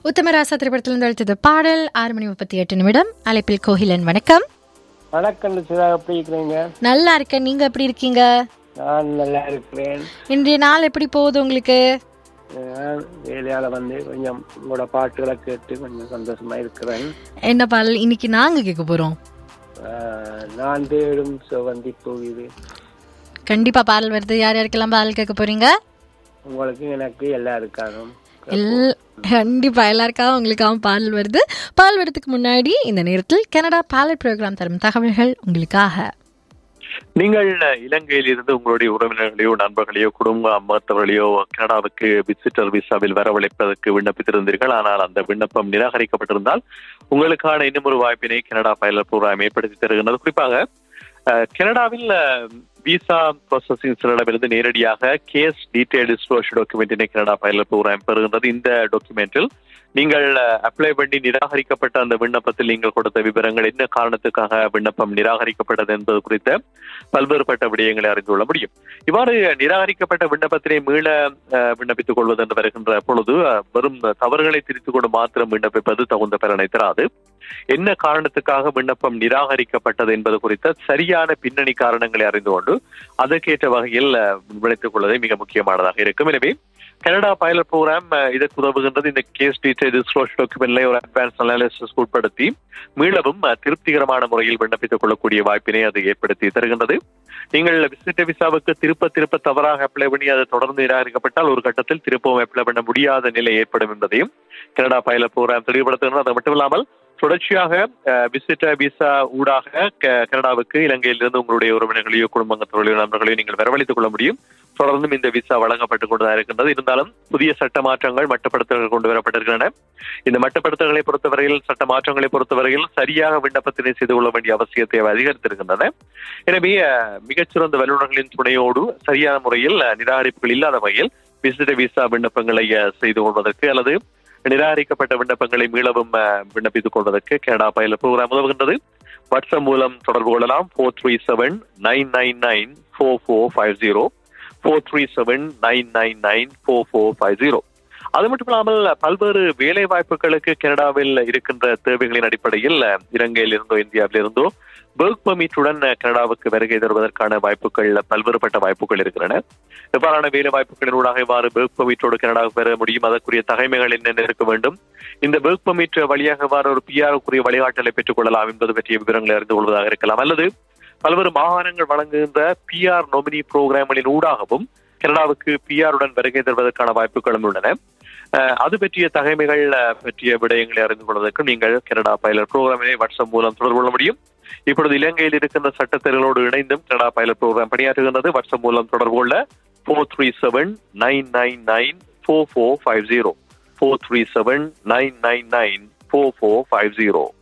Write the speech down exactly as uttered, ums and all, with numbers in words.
உத்தமராசா திரைப்படத்திலிருந்து அழைத்தது பாடல். ஆறு மணி முப்பத்தி எட்டு நிமிடம். அழைப்பில் கோகிலன். வணக்கம். வணக்கம் சிவா, எப்படி இருக்கிறீங்க? நல்லா இருக்கேன், நீங்க எப்படி இருக்கீங்க? நான் நல்லா இருக்கிறேன். இன்றைய நாள் எப்படி போகுது உங்களுக்கு? வேலையால வந்து கொஞ்சம் உங்களோட பாட்டுகளை கேட்டு கொஞ்சம் சந்தோஷமா இருக்கிறேன். என்ன பாடல் இன்னைக்கு நாங்க கேட்க போறோம்? நான் தேடும் சுவந்தி பூவிது. கண்டிப்பா பாடல் வருது. யார் யாருக்கெல்லாம் பாடல் கேட்க போறீங்க? உங்களுக்கு, எனக்கு, எல்லாருக்காகவும். கண்டிப்பா எல்லாருக்காகவும் உங்களுக்காகவும் பாடல் வருது. பாடல் வரதுக்கு முன்னாடி இந்த நேரத்தில் கனடா பைலட் ப்ரோக்ராம் தரும் தகவல்கள் உங்களுக்காக. நீங்கள் இலங்கையில் இருந்து உங்களுடைய உறவினர்களையோ நண்பர்களையோ குடும்ப அமர்த்தவர்களையோ கனடாவுக்கு விசிட்டர் விசாவில் வரவழைப்பதற்கு விண்ணப்பித்திருந்தீர்கள். ஆனால் அந்த விண்ணப்பம் நிராகரிக்கப்பட்டிருந்தால் உங்களுக்கான இன்னும் ஒரு வாய்ப்பினை கனடா பைலட் ப்ரோக்ராம் ஏற்படுத்தி தருகின்றது. குறிப்பாக கனடாவில் விசா ப்ராசஸிங் சென்டரிடமிருந்து நேரடியாக case detail disclosure டாக்குமெண்டினை Canada pilot program பெறுகின்றது. இந்த டாக்குமெண்டில் நீங்கள் அப்ளை பண்ணி நிராகரிக்கப்பட்ட அந்த விண்ணப்பத்தில் நீங்கள் கொடுத்த விவரங்கள், என்ன காரணத்துக்காக விண்ணப்பம் நிராகரிக்கப்பட்டது என்பது குறித்த பல்வேறுபட்ட விடயங்களை அறிந்து கொள்ள முடியும். இவ்வாறு நிராகரிக்கப்பட்ட விண்ணப்பத்தினை மீள விண்ணப்பித்துக் கொள்வது என்று வருகின்ற பொழுது வெறும் தவறுகளை திருத்திக் கொண்டு மாத்திரம் விண்ணப்பிப்பது தகுந்த பலனை தராது. என்ன காரணத்துக்காக விண்ணப்பம் நிராகரிக்கப்பட்டது என்பது குறித்த சரியான பின்னணி காரணங்களை அறிந்து கொண்டு அதற்கேற்ற வகையில் விளைத்துக் கொள்வதை மிக முக்கியமானதாக இருக்கும். எனவே கனடா பைலட் ப்ரோக்ராம் இதற்கு உதவுகின்றது. இந்த கேஸ் டீடைல் டிஸ்க்ளோஷர் டாக்குமெண்ட்ல ஒரு அட்வான்ஸ் அனாலிசிஸ் உட்படுத்தி மீளவும் திருப்திகரமான முறையில் விண்ணப்பித்துக் கொள்ளக்கூடிய வாய்ப்பினை அது ஏற்படுத்தி தருகின்றது. நீங்கள் விசிட்டர் விசாவுக்கு திருப்ப திருப்ப தவறாக அப்ளை பண்ணி அது தொடர்ந்து நிராகரிக்கப்பட்டால் ஒரு கட்டத்தில் திருப்பவும் அப்ளை பண்ண முடியாத நிலை ஏற்படும் என்பதையும் கனடா பைலட் ப்ரோக்ராம் தெளிவுபடுத்துகிறது. அது மட்டுமில்லாமல் தொடர்ச்சியாக விசிட்டர் விசா ஊடாக கனடாவுக்கு இலங்கையிலிருந்து உங்களுடைய உறவினர்களையோ குடும்பங்களையோ நண்பர்களையோ நீங்கள் வரவழைத்துக் கொள்ள முடியும். தொடர்ந்தும் இந்த விசா வழங்கப்பட்டுக் கொண்டுதான் இருக்கின்றது. இருந்தாலும் புதிய சட்ட மாற்றங்கள், மட்டப்படுத்தல்கள் கொண்டு வரப்பட்டிருக்கின்றன. இந்த மட்டப்படுத்தல்களை பொறுத்தவரையில், சட்ட மாற்றங்களை பொறுத்தவரையில் சரியாக விண்ணப்பத்தினை செய்து கொள்ள வேண்டிய அவசியத்தை அதிகரித்திருக்கின்றன. எனவே மிகச்சிறந்த வல்லுநர்களின் துணையோடு சரியான முறையில் நிராகரிப்புகள் இல்லாத வகையில் விசிட்டர் விசா விண்ணப்பங்களை செய்து கொள்வதற்கு அல்லது நிராகரிக்கப்பட்ட விண்ணப்பங்களை மீளவும் விண்ணப்பித்துக் கொள்வதற்கு கனடா பைலட் ப்ரோக்ராம் உதவுகின்றது. வாட்ஸ்அப் மூலம் தொடர்பு கொள்ளலாம். Four three seven nine nine nine four four five zero four three seven nine nine nine four four five zero. அது மட்டும் இல்லாமல் பல்வேறு வேலை வாய்ப்புகளுக்கு கனடாவில் இருக்கின்ற தேவைகளின் அடிப்படையில் இலங்கையில் இருந்தோ இந்தியாவில் இருந்தோ ஒர்க் பெர்மிட்டுடன் கனடாவுக்கு வருகை தருவதற்கான வாய்ப்புகள், பல்வேறுபட்ட வாய்ப்புகள் இருக்கின்றன. எவ்வாறான வேலை வாய்ப்புகளினூடாக இவ்வாறு ஒர்க் பெர்மிட்டோடு கனடாவுக்கு பெற முடியும், அதற்குரிய தகைமைகள் என்னென்ன இருக்க வேண்டும், இந்த ஒர்க் பெர்மிட் வழியாக இவ்வாறு ஒரு பிஆருக்குரிய வழிகாட்டலை பெற்றுக் கொள்ளலாம் என்பது பற்றிய விவரங்களை அறிந்து கொள்வதாக இருக்கலாம். அல்லது பல்வேறு மாகாணங்கள் வழங்குகின்ற பிஆர் நொமினி புரோகிராம்களின் ஊடாகவும் கனடாவுக்கு பிஆருடன் வருகை தருவதற்கான வாய்ப்புகளும் உள்ளன. அது பற்றிய தகைமைகள் பற்றிய விடயங்களை அறிந்து கொள்வதற்கு நீங்கள் கனடா பைலட் ப்ரோக்ராமினை வாட்ஸ்அப் மூலம் தொடர்பு கொள்ள முடியும். இப்பொழுது இலங்கையில் இருக்கின்ற சட்டத்தர்களோடு இணைந்தும் கனடா பைலட் ப்ரோக்ராம் பணியாற்றுகின்றது. வாட்ஸ்அப் மூலம் தொடர்பு கொள்ள four three seven nine nine nine four four five zero four three seven nine nine nine four four five zero.